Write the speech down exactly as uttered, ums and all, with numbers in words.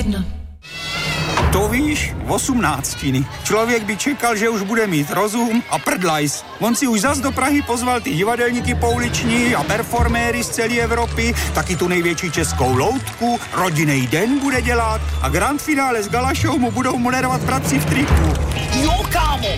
jedno. To víš, osmnáctiny. Člověk by čekal, že už bude mít rozum a prdlajs. On si už zas do Prahy pozval ty divadelníky pouliční a performéry z celé Evropy, taky tu největší českou loutku, rodinný den bude dělat a grand finále s gala show mu budou moderovat bratři v triku. Jo, kámo,